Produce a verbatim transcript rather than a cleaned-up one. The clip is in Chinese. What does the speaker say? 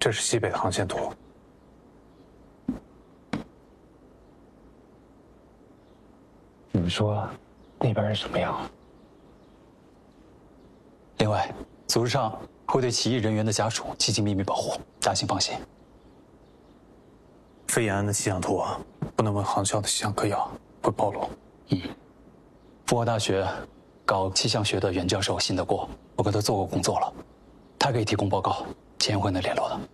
这是西北航线图。 你们说那边是什么样？ 另外，组织上会对起义人员的家属进行秘密保护，大家请放心。 飞延安的气象图不能问航校的气象科要，会暴露。 嗯，复华大学搞气象学的原教授信得过，我跟他做过工作了，他可以提供报告，前会能联络的。